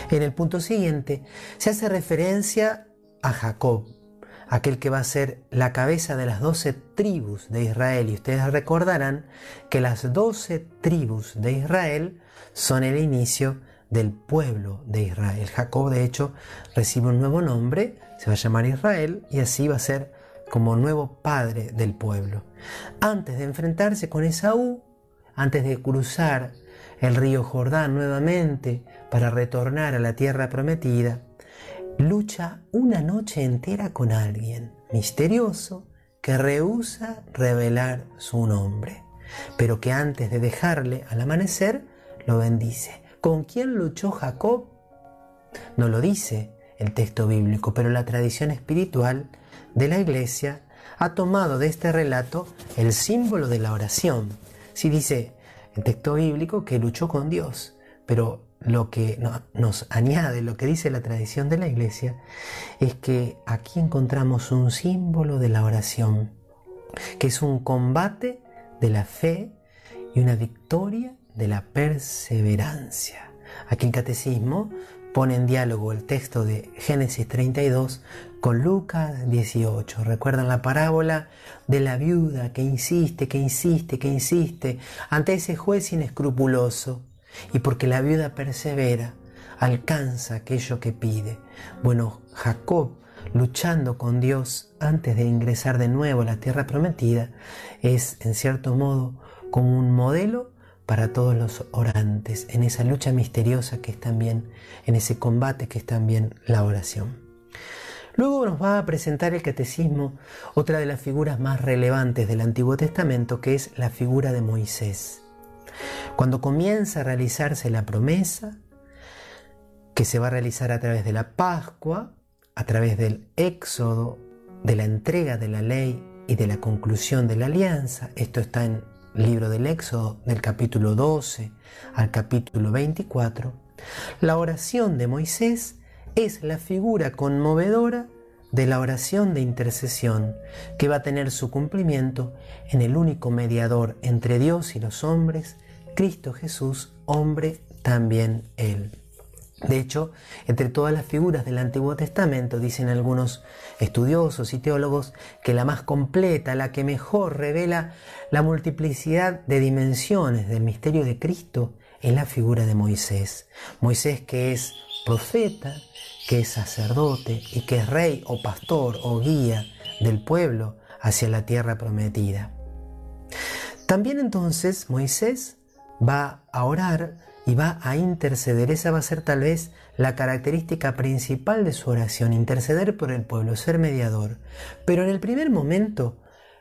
En el punto siguiente se hace referencia a Jacob, aquel que va a ser la cabeza de las 12 tribus de Israel. Y ustedes recordarán que las 12 tribus de Israel son el inicio del pueblo de Israel. Jacob, de hecho, recibe un nuevo nombre, se va a llamar Israel, y así va a ser como nuevo padre del pueblo. Antes de enfrentarse con Esaú, antes de cruzar el río Jordán nuevamente para retornar a la tierra prometida, lucha una noche entera con alguien misterioso que rehúsa revelar su nombre, pero que antes de dejarle al amanecer lo bendice. ¿Con quién luchó Jacob? No lo dice el texto bíblico, pero la tradición espiritual de la Iglesia ha tomado de este relato el símbolo de la oración. Sí dice el texto bíblico que luchó con Dios, pero lo que nos añade, lo que dice la tradición de la Iglesia, es que aquí encontramos un símbolo de la oración, que es un combate de la fe y una victoria de la perseverancia. Aquí el Catecismo pone en diálogo el texto de Génesis 32 con Lucas 18. ¿Recuerdan la parábola de la viuda que insiste ante ese juez inescrupuloso? Y porque la viuda persevera, alcanza aquello que pide. Bueno, Jacob, luchando con Dios antes de ingresar de nuevo a la tierra prometida, es en cierto modo como un modelo para todos los orantes, en esa lucha misteriosa que es también, en ese combate que es también la oración. Luego nos va a presentar el Catecismo otra de las figuras más relevantes del Antiguo Testamento, que es la figura de Moisés. Cuando comienza a realizarse la promesa, que se va a realizar a través de la Pascua, a través del Éxodo, de la entrega de la ley y de la conclusión de la alianza, esto está en el libro del Éxodo, del capítulo 12 al capítulo 24, la oración de Moisés es la figura conmovedora de la oración de intercesión que va a tener su cumplimiento en el único mediador entre Dios y los hombres, Cristo Jesús, hombre también Él. De hecho, entre todas las figuras del Antiguo Testamento, dicen algunos estudiosos y teólogos, que la más completa, la que mejor revela la multiplicidad de dimensiones del misterio de Cristo, es la figura de Moisés. Moisés, que es profeta, que es sacerdote y que es rey o pastor o guía del pueblo hacia la tierra prometida. También entonces Moisés va a orar y va a interceder. Esa va a ser tal vez la característica principal de su oración, interceder por el pueblo, ser mediador. Pero en el primer momento,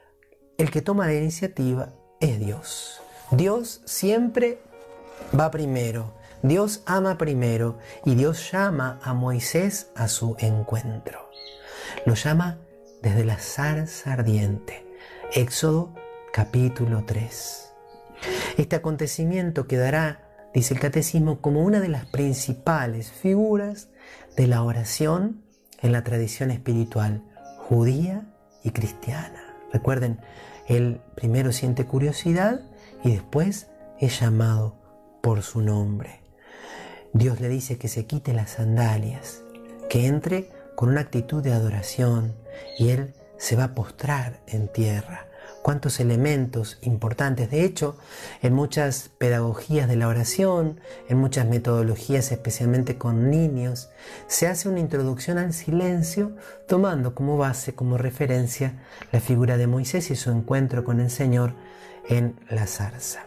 el que toma la iniciativa es Dios. Dios siempre va primero, Dios ama primero y Dios llama a Moisés a su encuentro. Lo llama desde la zarza ardiente. Éxodo capítulo 3. Este acontecimiento quedará, dice el Catecismo, como una de las principales figuras de la oración en la tradición espiritual judía y cristiana. Recuerden, él primero siente curiosidad y después es llamado por su nombre. Dios le dice que se quite las sandalias, que entre con una actitud de adoración y él se va a postrar en tierra. Cuántos elementos importantes. De hecho, en muchas pedagogías de la oración, en muchas metodologías, especialmente con niños, se hace una introducción al silencio tomando como base, como referencia, la figura de Moisés y su encuentro con el Señor en la zarza.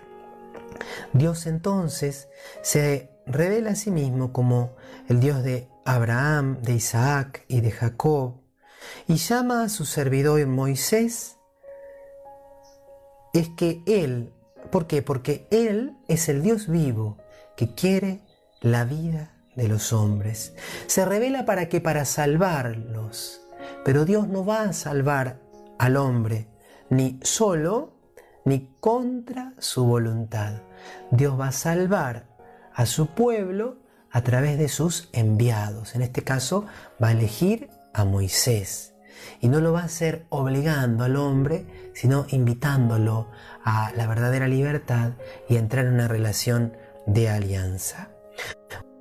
Dios entonces se revela a sí mismo como el Dios de Abraham, de Isaac y de Jacob, y llama a su servidor Moisés. Es que Él, ¿por qué? Porque Él es el Dios vivo que quiere la vida de los hombres. Se revela para que para salvarlos, pero Dios no va a salvar al hombre ni solo ni contra su voluntad. Dios va a salvar a su pueblo a través de sus enviados. En este caso va a elegir a Moisés. Y no lo va a hacer obligando al hombre, sino invitándolo a la verdadera libertad y a entrar en una relación de alianza.